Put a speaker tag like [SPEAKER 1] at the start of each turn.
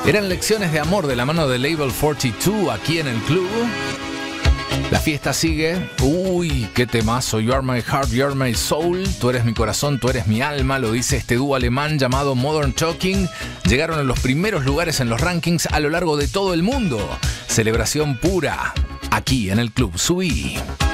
[SPEAKER 1] Eran lecciones de amor de la mano de Label 42 aquí en el club. La fiesta sigue. Uy, qué temazo. You are my heart, you are my soul. Tú eres mi corazón, tú eres mi alma. Lo dice este dúo alemán llamado Modern Talking. Llegaron a los primeros lugares en los rankings a lo largo de todo el mundo. Celebración pura aquí en el club. Subí.